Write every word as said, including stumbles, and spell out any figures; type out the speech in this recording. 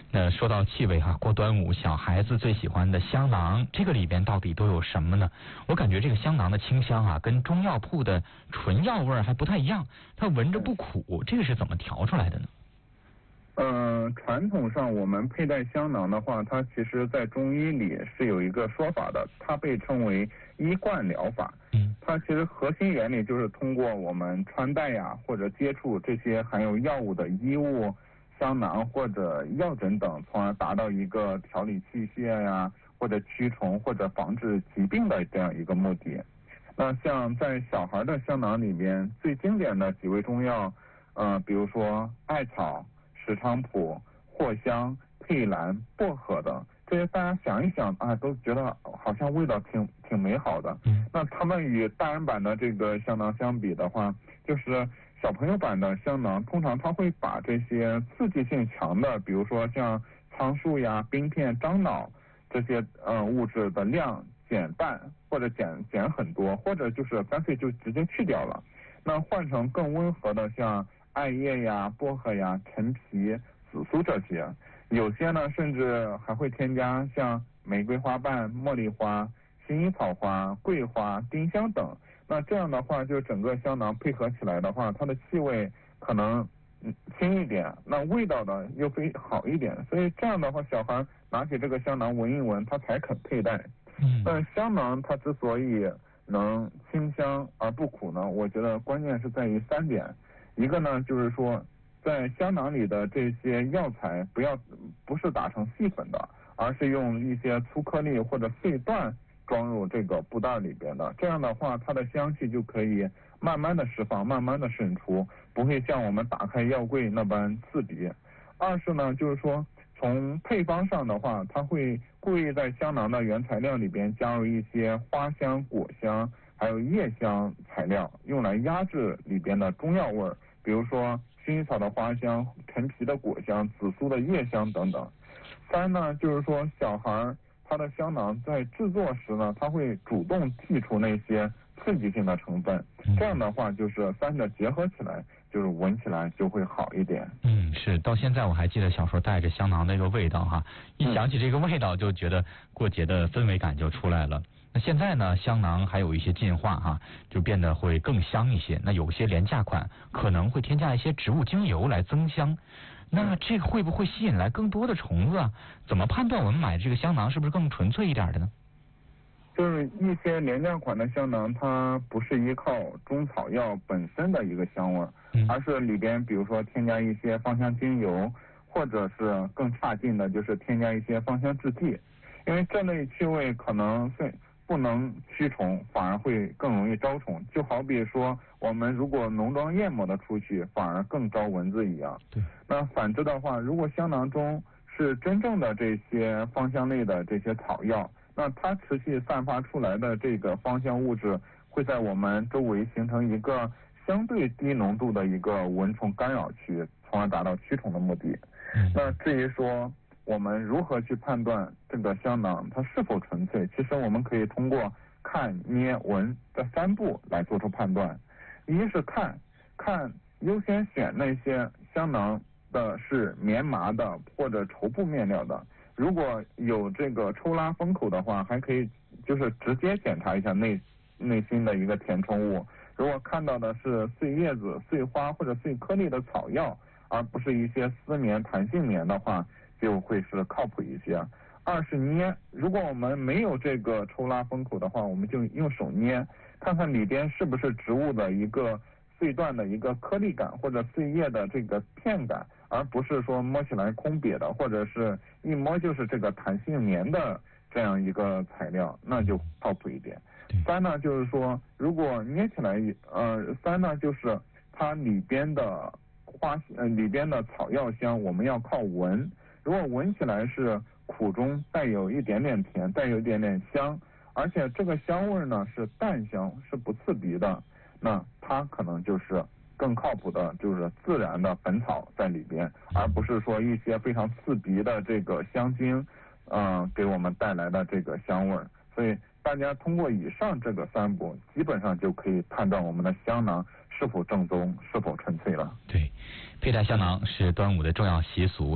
那说到气味哈、啊，过端午小孩子最喜欢的香囊，这个里边到底都有什么呢？我感觉这个香囊的清香啊，跟中药铺的纯药味还不太一样，它闻着不苦，这个是怎么调出来的呢？ 呃，传统上我们佩戴香囊的话，它其实在中医里是有一个说法的，它被称为医冠疗法。 嗯， 它其实核心原理就是通过我们穿戴呀，或者接触这些含有药物的衣物、香囊或者药枕等，从而达到一个调理器械呀，或者驱虫或者防治疾病的这样一个目的。那像在小孩的香囊里边，最经典的几味中药，呃，比如说艾草、石菖蒲、藿香、佩兰、薄荷等，这些大家想一想啊，都觉得好像味道挺挺美好的。 嗯， 那他们与大人版的这个香囊相比的话，就是小朋友版的香囊，通常它会把这些刺激性强的，比如说像苍术呀、冰片、樟脑这些呃物质的量减半，或者减减很多，或者就是干脆就直接去掉了。那换成更温和的，像艾叶呀、薄荷呀、陈皮、紫苏这些，有些呢甚至还会添加像玫瑰花瓣、茉莉花、薰衣草花、桂花、丁香等。那这样的话，就整个香囊配合起来的话，它的气味可能嗯轻一点，那味道呢又非好一点。所以这样的话，小孩拿起这个香囊闻一闻，他才肯佩戴。 嗯， 但香囊它之所以能清香而不苦呢，我觉得关键是在于三点。一个呢，就是说，在香囊里的这些药材不要不是打成细粉的，而是用一些粗颗粒或者碎段装入这个布袋里边的。这样的话，它的香气就可以慢慢的释放，慢慢的渗出，不会像我们打开药柜那般刺鼻。二是呢，就是说从配方上的话，它会故意在香囊的原材料里边加入一些花香、果香还有叶香材料，用来压制里边的中药味儿，比如说薰衣草的花香、陈皮的果香、紫苏的叶香等等。三呢，就是说小孩他的香囊在制作时呢，他会主动剔除那些刺激性的成分，这样的话就是三者结合起来，就是闻起来就会好一点。 嗯，是，到现在我还记得小时候带着香囊那个味道哈，一想起这个味道就觉得过节的氛围感就出来了。那现在呢，香囊还有一些进化哈，就变得会更香一些。那有些廉价款可能会添加一些植物精油来增香，那这个会不会吸引来更多的虫子啊？怎么判断我们买这个香囊是不是更纯粹一点的呢？ 就是一些廉价款的香囊，它不是依靠中草药本身的一个香味， 嗯， 而是里边比如说添加一些芳香精油，或者是更差劲的，就是添加一些芳香制剂。因为这类气味可能是不能驱虫，反而会更容易招虫。就好比说，我们如果浓妆艳抹的出去，反而更招蚊子一样。 对。 那反之的话，如果香囊中是真正的这些芳香类的这些草药，那它持续散发出来的这个芳香物质，会在我们周围形成一个相对低浓度的一个蚊虫干扰区，从而达到驱虫的目的。 嗯， 那至于说我们如何去判断这个香囊它是否纯粹，其实我们可以通过看、捏、闻这三步来做出判断。一是看，看优先选那些香囊的是棉麻的或者绸布面料的。如果有这个抽拉封口的话，还可以就是直接检查一下内内心的一个填充物。如果看到的是碎叶子、碎花或者碎颗粒的草药，而不是一些丝棉、弹性棉的话，就会是靠谱一些。二是捏，如果我们没有这个抽拉封口的话，我们就用手捏，看看里边是不是植物的一个碎段的一个颗粒感，或者碎叶的这个片感，而不是说摸起来空瘪的，或者是一摸就是这个弹性棉的这样一个材料，那就靠谱一点。三呢，就是说如果捏起来，呃，三呢就是它里边的花呃里边的草药香，我们要靠闻。如果闻起来是苦中带有一点点甜，带有一点点香，而且这个香味呢是淡香，是不刺鼻的，那它可能就是更靠谱的，就是自然的本草在里边，而不是说一些非常刺鼻的这个香精，嗯、呃，给我们带来的这个香味。所以大家通过以上这个三步，基本上就可以判断我们的香囊是否正宗，是否纯粹了。 对，佩戴香囊是端午的重要习俗。